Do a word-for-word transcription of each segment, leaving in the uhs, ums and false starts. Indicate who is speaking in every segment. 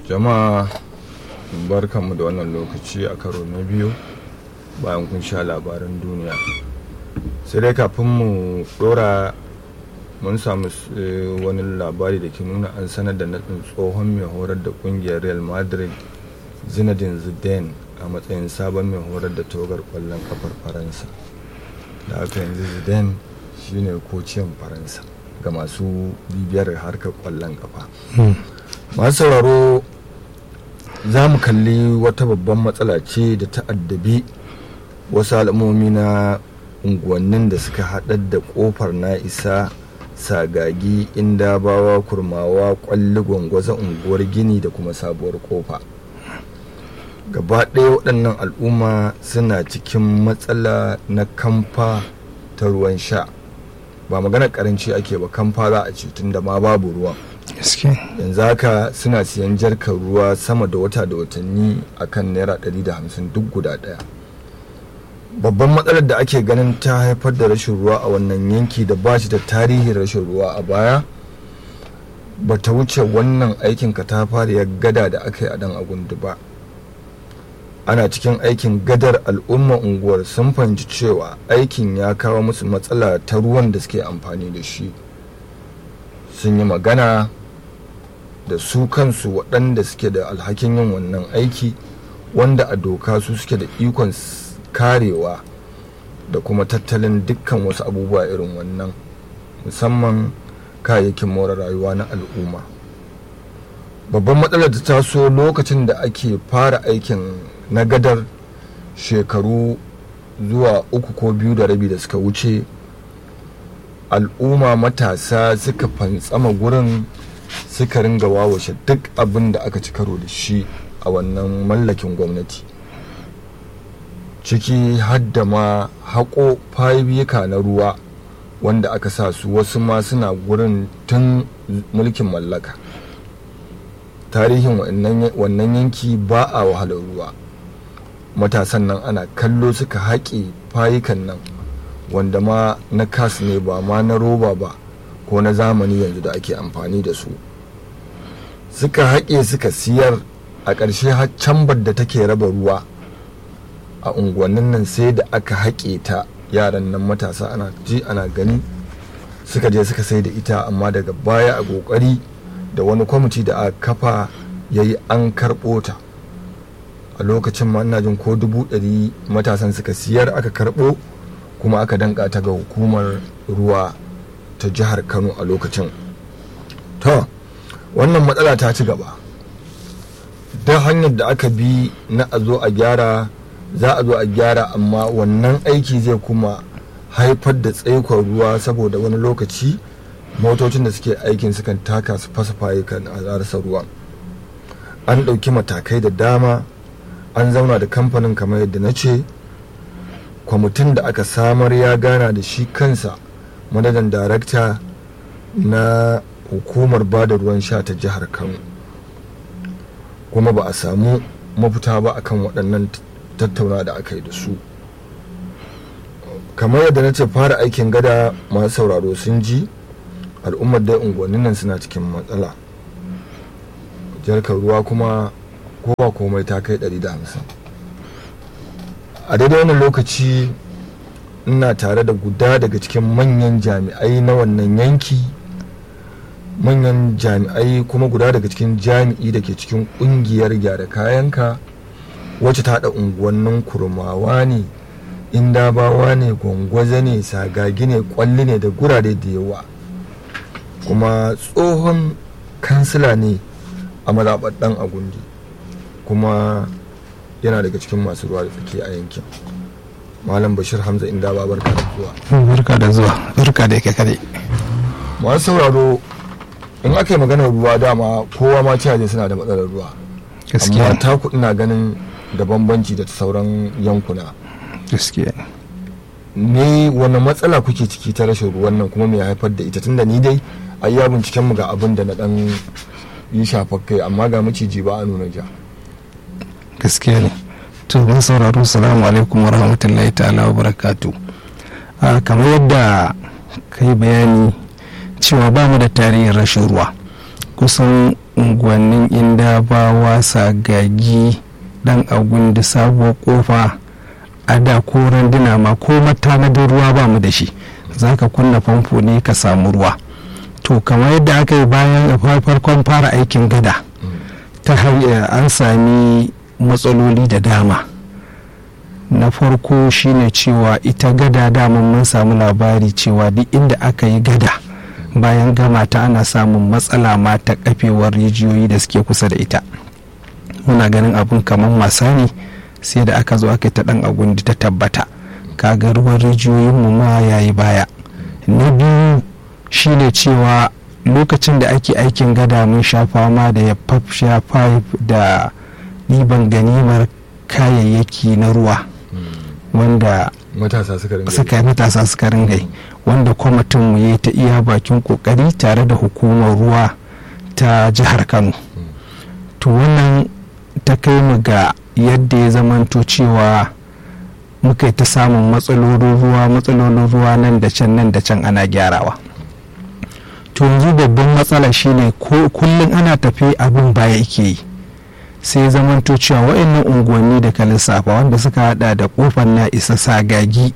Speaker 1: Jama'a barkanmu da wannan lokaci a karo na biyu bayan kun sha labaran duniya. Sai dai kafin mu dora mun samu wani labari da ke nuna an sanar da nadin tsohon mai horar da kungiyar Real Madrid Zinedine Zidane a matsayin sabon mai horar da tawagar kwallon kafar Faransa. Da haka yanzu Zidane shine kociyan Faransa ga masu bibiyar harkar kwallon kafa. Masu sauraro za mu kalli wata babban matsala ce da ta addabi wasu al'ummomi na unguwannin da suka haɗar da ƙofar na isa, Sagagi, Indabawa, Kurmawa, Kwalli, Gwangwaza, unguwar Gini da kuma Sabuwar Kofa. Gaba ɗaya waɗannan al'umma suna cikin matsala na kamfa ta ruwan sha. Ba magana karanci ake ba, kamfa za a ce tun da ma babu ruwan. Yanzu haka suna siyan jarkar ruwa sama da wata da watanni akan naira ɗari da hamsin duk guda ɗaya. Babban matsalar da ake ganin ta haifar da rashin ruwa a wannan yanki da ba shi da tarihin rashin ruwa a baya ba ta wuce wannan aikin katafariyar gada da aka yi a dan Agundu ba. Ana cikin aikin gadar, al'umma unguwar sun fahimci cewa aikin ya kawo musu matsala ta ruwan da suke amfani da shi. Sun yi magana da su kansu waɗanda suke da alhakin yin wannan aiki, wanda a doka su suke da ikon karewa da kuma tattalin dukkan wasu abubuwa irin wannan, musamman kayayyakin more rayuwa na al'umma. Babban matsalar ta taso lokacin da ake fara aikin na gadar shekaru zuwa uku ko biyu da rabi da suka wuce. Al'umma matasa suka fantsama gurin, suka ringa wawashe duk abin da aka ci karo da shi a wannan mallakin gwamnati, ciki hadda ma haƙo fayibika na ruwa wanda aka sa su, wasu ma suna gurin tun mulkin mallaka. Tarihin wannan yanki ba a wahalar ruwa. Matasan nan ana kallo suka haƙe fayikan nan wanda ma na kas ne, ba ma na roba ba ko na zamani yanzu da ake amfani da su. Suka haƙe suka siyar. A ƙarshe har cambar da take raba ruwa a unguwannin nan sai da aka haƙe ta, yaran nan matasa ana ji ana gani suka je suka sai da ita, amma daga baya a ƙoƙari da wani kwamiti da aka kafa ya yi an karɓo ta. A lokacin ma ina jin ko dubu ɗari matasan suka siyar aka karɓo, kuma aka danka ta ga hukumar ruwa ta jihar Kano a lokacin. To wannan matsala ta ci gaba. Don hanyar da aka bi na a zo a gyara, za a zo a gyara, amma wannan aiki zai kuma haifar da tsaikon ruwa, saboda wani lokaci motocin da suke aikin sukan taka su fasa fayukan a rasa ruwan. An ɗauki matakai da dama, an zauna da kamfanin kamar yadda na ce, kwamitin da aka samar ya gana da shi kansa manajan darakta na hukumar bada ruwan sha ta jihar Kano, kuma ba a samu mafita ba akan waɗannan tattauna da aka yi da su. Kamar yadda na ce, fara aikin gada masu sauraro sun ji, al'ummar dai unguwannin nan suna cikin matsala. Jarkar ruwa kuma ko ba komai ta kai ɗari da hamsin. A daidai wannan lokaci ina tare da guda daga cikin manyan jami'ai na wannan yanki, manyan jami'ai kuma guda daga cikin jami'i da ke cikin kungiyar gyara kayanka, wacce ta haɗa unguwannin Kurmawa ne, Indabawa ne, Gwangwaza ne, Sagagi ne, Kwalli ne da gurare da yawa, kuma tsohon kansila ne a mazaɓar ɗan Agundi, kuma yana daga cikin masu ruwa da tsaki a yankin. Malam Bashir Hamza Indaba, barka da zuwa.
Speaker 2: Barka da zuwa, barka da kai kare.
Speaker 1: Masu sauraro, in aka yi maganar ruwa dama kowa ma ciyaje suna da matsalar ruwa, amma taku ina ganin da bambanci da sauran yankuna.
Speaker 2: Gaskiya
Speaker 1: ne. Wani matsala kuke ciki ta rashin ruwan nan, kuma me ya haifar da ita? Tunda ni dai a iya binciken mu ga abin da na dan yi shafar kai, amma ga maciji ba a nuna ja.
Speaker 2: Gaskiya ne. To mun sauraro, salamu alaikum wa rahmatullahi ta'ala wa barakatu. Kamar yadda kai bayani cewa ba mu da tarihin rashin ruwa, kusan unguwannin Indabawa, Sagagi, dan Agundi, Sabuwar Kofa, a da ko randuna ma ko matanadin ruwa ba mu da shi, za ka kunna famfo ne ka samu ruwa. To kamar yadda aka yi bayan farkon fara aikin gada ta hanyar an sami matsaloli da dama. Na farko shine cewa ita gada dama mun samu labari cewa duk inda aka yi gada bayan gama ta ana samun matsala ma ta kafewar rijiyoyi da suke kusa da ita. Muna ganin abun kamar wasa ne, sai da aka zo aka ta dan Agundi ta tabbata, kaga ruwan rijiyoyinmu ma yayi baya. Na biyu shine cewa lokacin da ake aikin gada mun sha fama da ya fafsha pipe da ɗiban ganimar kayayyaki na ruwa wanda suka matasa suka ringai, wanda kwamitin mu ya ta iya bakin kokari tare da hukumar ruwa ta jihar Kano. To wannan ta kai mu ga yadda ya zamanto cewa muka ta samun matsalolin ruwa matsalolin ruwa nan da can nan da can ana gyarawa. To yanzu babban matsala shine kullum ana tafi abin baya yake yi, sai zamanto cewa wa'annan unguwanni da ka lissafa wanda suka hada da Kofar na Isa, Sagagi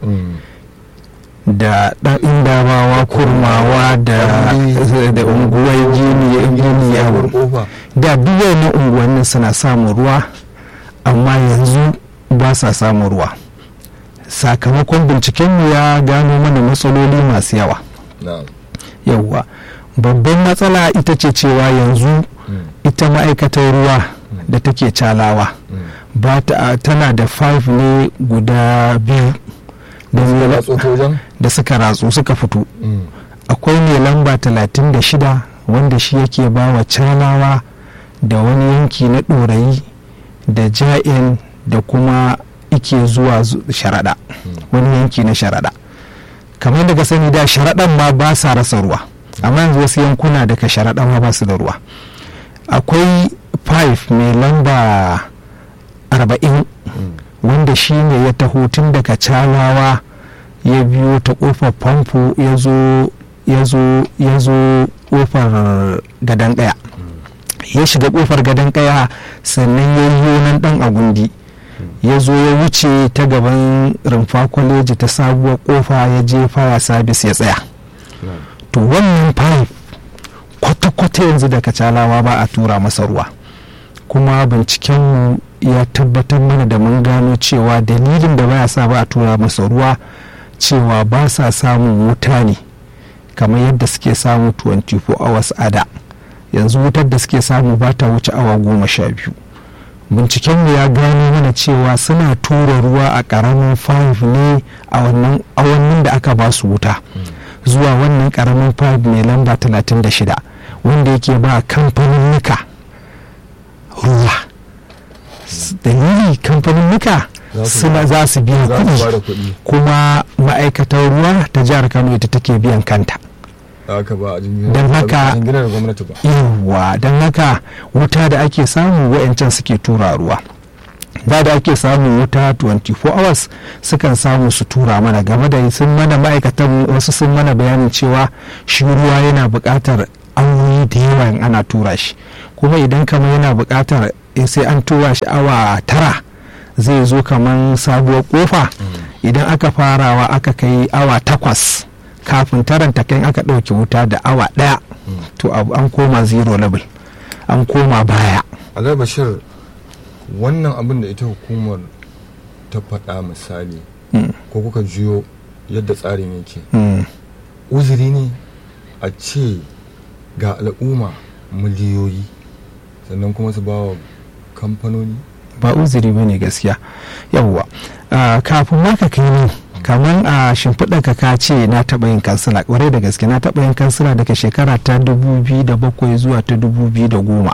Speaker 2: da dan Indabawa, Kurmawa da da unguwar Gini yawo, da duk wa'annan unguwannin suna samun ruwa, amma yanzu ba sa samun ruwa. Sakamakon bincikenmu ya gano mana matsaloli masu yawa. Yawwa, babban matsala ita ce cewa yanzu ita ma'aikatar ruwa da take Calawa ba ta tana da five ne guda biyu da suka ratsu suka fito. Akwai mai lamba talatin da shida wanda shi yake ba wa Calawa da wani yanki na Ɗorayi da Ja'in da kuma ike zuwa Sharaɗa, wani yanki na Sharaɗa. Kamar daga sani da Sharaɗan ma ba sa rasa ruwa, amma yanzu wasu yankuna daga Sharaɗan ma ba su da ruwa. Akwai five mai lamba arba'in wanda shi ne ya taho tun daga Calawa ya biyo ta kofar famfo ya zo ya zo ya zo kofar Gadon Kaya, ya shiga kofar Gadon Kaya sannan ya yi nan dan Agundi, ya zo ya wuce ta gaban Rumfa Kwaleji ta Sabuwar Kofa ya je fire service ya tsaya. To wannan pipe kwata-kwata yanzu daga Calawa ba a tura masa ruwa, kuma bincikenmu ya tabbatar mana da mun gano cewa dalilin da baya sa ba a tura masa ruwa cewa ba sa samun wuta ne kamar yadda suke samu twenty-four hours a da. Yanzu wutar da suke samu ba ta wuce awa goma sha biyu. Bincikenmu ya gano mana cewa suna tura ruwa a ƙaramin five ne a wannan awannin da aka ba su wuta zuwa wannan ƙaramin five mai lamba talatin da shida wanda yake ba kamfanin nika ruwa. Dalili kamfanin nika suna za su biya kuɗi, kuma ma'aikatar ruwa ta jihar Kano ita take biyan kanta. Don haka yawa don haka wuta da ake samu wa'yancan suke tura ruwa, da da ake samun wuta twenty-four hours sukan samu su tura mana. Game da sun mana ma'aikatan wasu sun mana bayanin cewa shi ruwa yana buƙatar awoyi da yawa in ana tura shi, kuma idan kamar yana buƙatar sai an tura shi awa tara zai zo kamar Sabuwar Kofa, idan aka farawa aka kai awa takwas kafin taranta kai aka ɗauki wuta da awa ɗaya to abu an koma zero level, an koma baya.
Speaker 1: Alai Bashir, wannan abin da ita hukumar ta faɗa misali ko kuka juyo yadda tsarin yake, uzuri ne a ce ga al'umma miliyoyi sannan kuma su ba wa kamfanoni?
Speaker 2: Ba uzuri ba ne gaskiya. Yawwa, kafin ma ka kai ne kamar a shimfiɗa ka ka ce na taɓa yin kansila, ƙwarai da gaske na taɓa yin kansila daga shekara ta dubu biyu da bakwai zuwa ta dubu biyu da goma.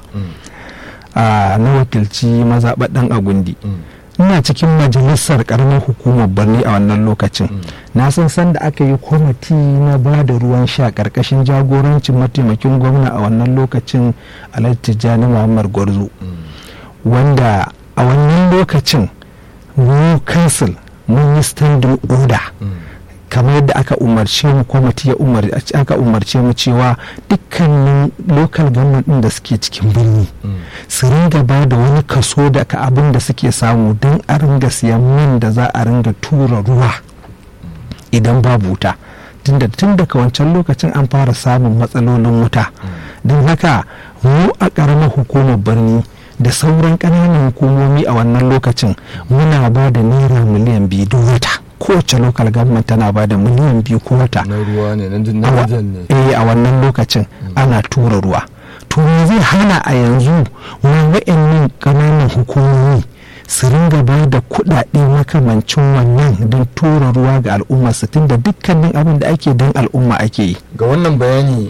Speaker 2: Na wakilci mazaɓar ɗan Agundi. Ina cikin majalisar ƙaramin hukumar Birni a wannan lokacin. Na san san da aka yi kwamiti na ba da ruwan sha ƙarƙashin jagorancin mataimakin gwamna a wannan lokacin Alhaji Tijjani Muhammad Gwarzo, wanda a wannan lokacin mu kansil mun yi standing order kamar yadda aka umarce mu kwamiti ya umar aka umarce mu cewa dukkanin local government din da suke cikin birni su ringa ba da wani kaso daga abin da suke samu don a ringa siyan man da za a ringa tura ruwa idan babu wuta, tunda tun daga wancan lokacin an fara samun matsalolin wuta. Don haka mu a ƙaramar hukumar birni da sauran ƙananan hukumomi a wannan lokacin muna ba da naira miliyan biyu duk wata. Kowace local government tana ba da miliyan biyu ko wata
Speaker 1: na ruwa ne na wajen ne
Speaker 2: eh a wannan lokacin ana tura ruwa. To me zai hana a yanzu wa'annan ƙananan hukumomi su ringa ba da kuɗaɗe makamancin wannan don tura ruwa ga al'umma su, tunda dukkanin abin da ake don al'umma ake yi.
Speaker 1: Ga wannan bayani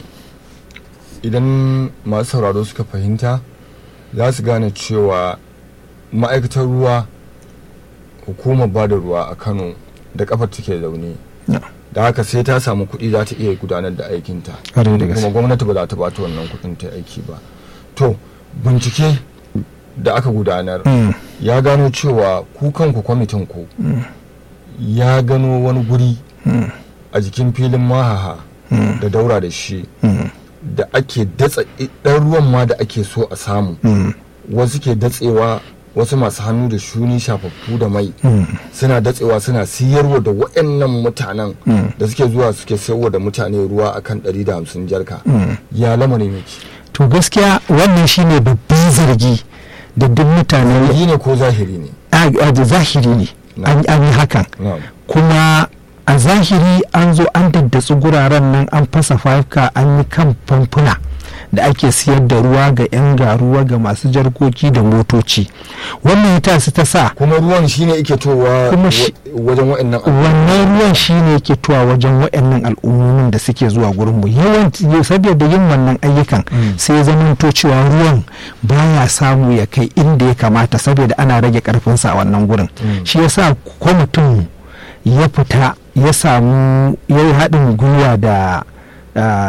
Speaker 1: idan masu sauraro suka fahimta za su gane cewa ma'aikatar ruwa, hukumar ba da ruwa a Kano da kafar take zaune, da haka sai ta samu kuɗi za ta iya gudanar da aikinta, kuma gwamnati ba za ta bata wannan kuɗin ta aiki ba. To bincike da aka gudanar mm. ya gano cewa ku kanku kwamitin ku mm. ya gano wani guri mm. a jikin filin mahaha mm. da daura da shi mm. da ake datsa ɗan ruwan ma da ake so a samu mm. wasu ke datsewa, wasu masu hannu da shuni shafaffu da mai mm. suna datsewa suna siyarwa da waɗannan mutanen mm. da suke zuwa suke sayarwa da mutane ruwa akan ɗari da hamsin jarka mm. ya lamarin yake.
Speaker 2: To gaskiya wannan shine babban zargi da duk mutane.
Speaker 1: Zargi ne ko zahiri ne?
Speaker 2: A zahiri ne an yi hakan, kuma a zahiri an zo an daddatsu guraren nan, an fasa fafka, an yi kan famfuna da ake siyar da ruwa ga 'yan garuwa, ga masu jarkoki da motoci. Wannan ita su ta sa
Speaker 1: kuma ruwan shine yake towa wajen wa'annan
Speaker 2: wannan ruwan shine yake towa wajen wa'annan al'ummomin da suke zuwa gurin mu. Yawanci saboda yin wannan ayyukan mm. sai zaman to cewa ruwan baya samu ya kai inda ya kamata saboda ana rage karfin sa a wannan gurin. Mm. Shi yasa kwamitin ya fita ya samu yayi haɗin gwiwa da uh,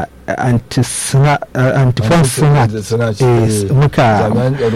Speaker 2: anti-fans muka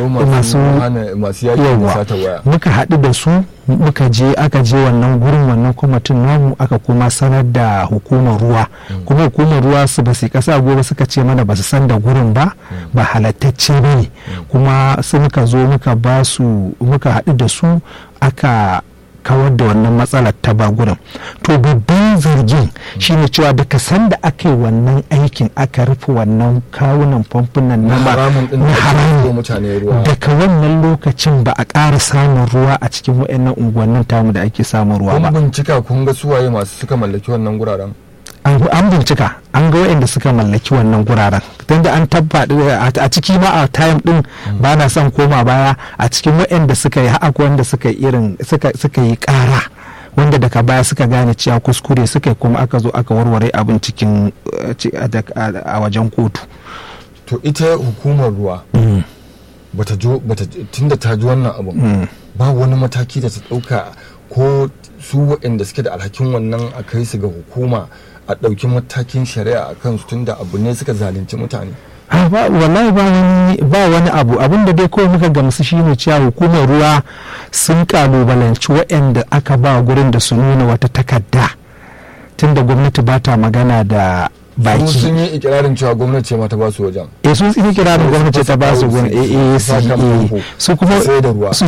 Speaker 2: muka haɗu da su, muka je aka je wannan gurin wannan kwamitin namu, aka kuma sanar da hukumar ruwa mm. kuma hukumar ruwa su ba su kasa gobe suka ce mana ba su san da gurin ba mm. ba halattacce ba ne mm. kuma su muka zo muka ba su muka haɗu da su aka kawar da wannan matsalar ta baguran. To babban zargin shine cewa daga sanda aka yi wannan aikin aka rufe wannan kawunan famfunan na haramun daga wannan lokacin ba a ƙara samun ruwa a cikin wayannan unguwannin tamu da ake samun ruwa ba.
Speaker 1: Kun bincika kun ga suwaye masu suka mallaki wannan guraren?
Speaker 2: An bincika an ga wayanda suka mallaki wannan guraren, tunda an tabbata a ciki ma a time din ba na son koma baya, a cikin wayanda suka yi haƙa wanda suka yi irin suka yi ƙara wanda daga baya suka gane cewa kuskure suka yi, kuma aka zo aka warware abin cikin a wajen kotu.
Speaker 1: To ita hukumar ruwa bata jo bata tunda ta ji wannan abin ba wani mataki da ta ɗauka, ko su waɗanda suke da alhakin wannan a kai su ga hukuma a ɗauki matakin shari'a a kansu, tunda abu ne suka zalunci mutane?
Speaker 2: Wallahi ba wani abu, abin da dai kawai muka gamsu shine cewa hukumar ruwa sun kalubalanci waɗanda aka ba gurin da su nuna wata takarda, tunda gwamnati ba ta magana da baki.
Speaker 1: Sun yi ikirarin cewa gwamnati ce ma ta ba su wajen.
Speaker 2: Eh sun yi ikirarin gwamnati ta ba su wajen. Eh eh su kuma su